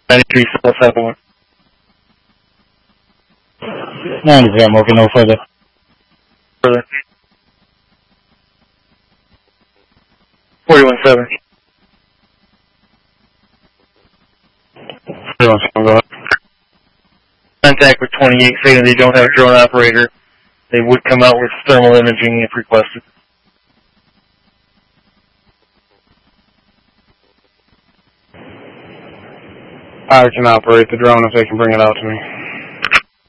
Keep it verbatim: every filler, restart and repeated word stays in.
ninety-three, four seven one. ninety-three, I'm working no further. Further. forty-one seven. forty-one seven, go ahead. Contact with twenty-eight saying they don't have a drone operator. They would come out with thermal imaging if requested. I can operate the drone if they can bring it out to me.